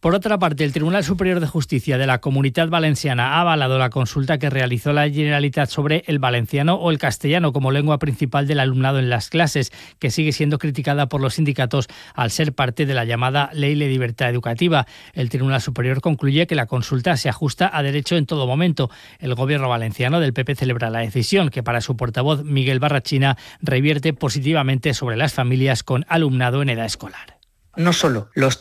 Por otra parte, el Tribunal Superior de Justicia de la Comunitat Valenciana ha avalado la consulta que realizó la Generalitat sobre el valenciano o el castellano como lengua principal del alumnado en las clases, que sigue siendo criticada por los sindicatos al ser parte de la llamada Ley de Libertad Educativa. El Tribunal Superior concluye que la consulta se ajusta a derecho en todo momento. El gobierno valenciano del PP celebra la decisión, que para su portavoz Miguel Barrachina revierte positivamente sobre las familias con alumnado en edad escolar. No solo los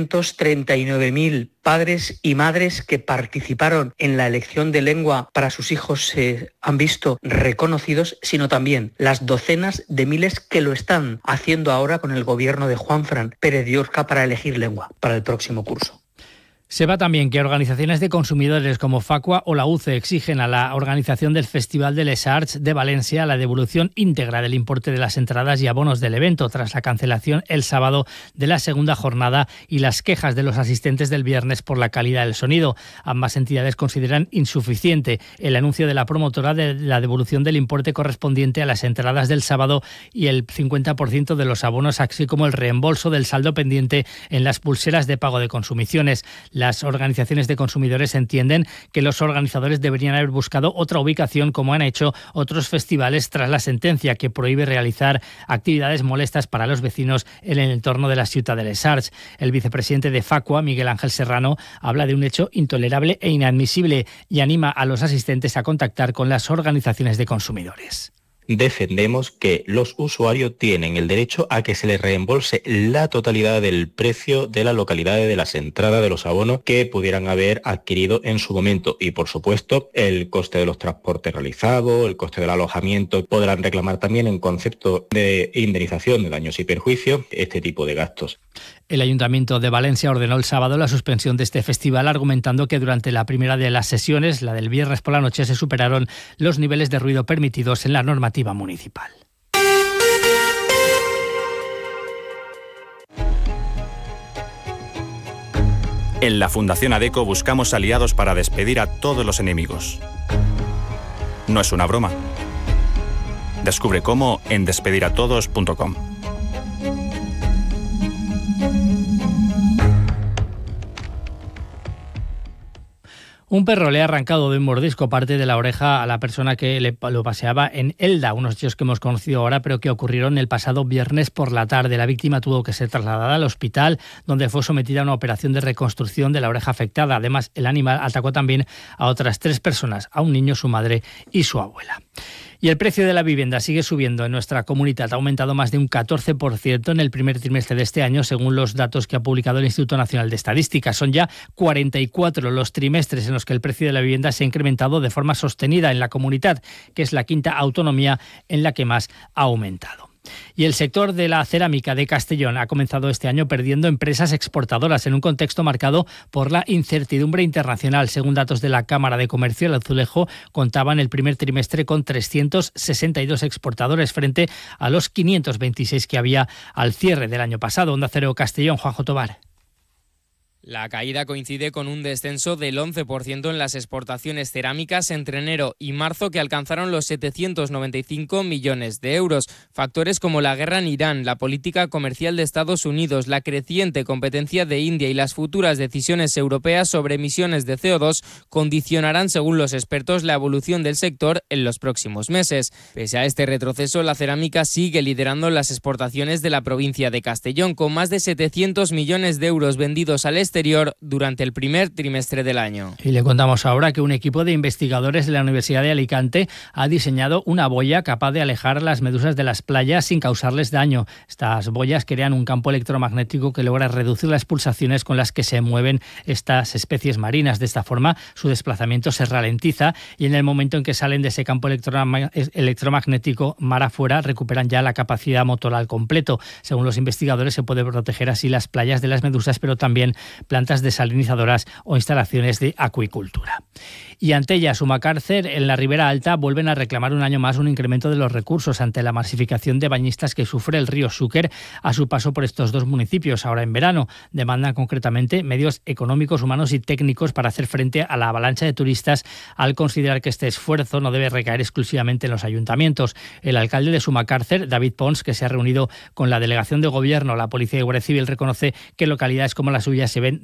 339.000 padres y madres que participaron en la elección de lengua para sus hijos se han visto reconocidos, sino también las docenas de miles que lo están haciendo ahora con el gobierno de Juanfran Pérez de Orca para elegir lengua para el próximo curso. Sepa también que organizaciones de consumidores como Facua o la UCE exigen a la organización del Festival de Les Arts de Valencia la devolución íntegra del importe de las entradas y abonos del evento tras la cancelación el sábado de la segunda jornada y las quejas de los asistentes del viernes por la calidad del sonido. Ambas entidades consideran insuficiente el anuncio de la promotora de la devolución del importe correspondiente a las entradas del sábado y el 50% de los abonos, así como el reembolso del saldo pendiente en las pulseras de pago de consumiciones. Las organizaciones de consumidores entienden que los organizadores deberían haber buscado otra ubicación, como han hecho otros festivales tras la sentencia que prohíbe realizar actividades molestas para los vecinos en el entorno de la Ciutat de les Arts. El vicepresidente de Facua, Miguel Ángel Serrano, habla de un hecho intolerable e inadmisible y anima a los asistentes a contactar con las organizaciones de consumidores. Defendemos que los usuarios tienen el derecho a que se les reembolse la totalidad del precio de las localidades de las entradas de los abonos que pudieran haber adquirido en su momento y, por supuesto, el coste de los transportes realizados, el coste del alojamiento. Podrán reclamar también en concepto de indemnización de daños y perjuicios este tipo de gastos. El Ayuntamiento de Valencia ordenó el sábado la suspensión de este festival, argumentando que durante la primera de las sesiones, la del viernes por la noche, se superaron los niveles de ruido permitidos en la normativa municipal. En la Fundación ADECO buscamos aliados para despedir a todos los enemigos. No es una broma. Descubre cómo en despediratodos.com. Un perro le ha arrancado de un mordisco parte de la oreja a la persona que lo paseaba en Elda, unos hechos que hemos conocido ahora, pero que ocurrieron el pasado viernes por la tarde. La víctima tuvo que ser trasladada al hospital, donde fue sometida a una operación de reconstrucción de la oreja afectada. Además, el animal atacó también a otras 3 personas, a un niño, su madre y su abuela. Y el precio de la vivienda sigue subiendo en nuestra comunidad. Ha aumentado más de un 14% en el primer trimestre de este año, según los datos que ha publicado el Instituto Nacional de Estadística. Son ya 44 los trimestres en los que el precio de la vivienda se ha incrementado de forma sostenida en la comunidad, que es la quinta autonomía en la que más ha aumentado. Y el sector de la cerámica de Castellón ha comenzado este año perdiendo empresas exportadoras en un contexto marcado por la incertidumbre internacional. Según datos de la Cámara de Comercio, el azulejo contaba en el primer trimestre con 362 exportadores frente a los 526 que había al cierre del año pasado. Onda Cero Castellón, Juanjo Tobar. La caída coincide con un descenso del 11% en las exportaciones cerámicas entre enero y marzo, que alcanzaron los 795 millones de euros. Factores como la guerra en Irán, la política comercial de Estados Unidos, la creciente competencia de India y las futuras decisiones europeas sobre emisiones de CO2 condicionarán, según los expertos, la evolución del sector en los próximos meses. Pese a este retroceso, la cerámica sigue liderando las exportaciones de la provincia de Castellón, con más de 700 millones de euros vendidos al exterior durante el primer trimestre del año. Y le contamos ahora que un equipo de investigadores de la Universidad de Alicante ha diseñado una boya capaz de alejar las medusas de las playas sin causarles daño. Estas boyas crean un campo electromagnético que logra reducir las pulsaciones con las que se mueven estas especies marinas. De esta forma, su desplazamiento se ralentiza y en el momento en que salen de ese campo electromagnético mar afuera, recuperan ya la capacidad motor al completo. Según los investigadores, se puede proteger así las playas de las medusas, pero también plantas desalinizadoras o instalaciones de acuicultura. Y Antella, Sumacárcer, en la Ribera Alta, vuelven a reclamar un año más un incremento de los recursos ante la masificación de bañistas que sufre el río Xúquer a su paso por estos dos municipios ahora en verano. Demandan concretamente medios económicos, humanos y técnicos para hacer frente a la avalancha de turistas, al considerar que este esfuerzo no debe recaer exclusivamente en los ayuntamientos. El alcalde de Sumacárcer, David Pons, que se ha reunido con la delegación de gobierno, la policía y Guardia Civil, reconoce que localidades como la suya se ven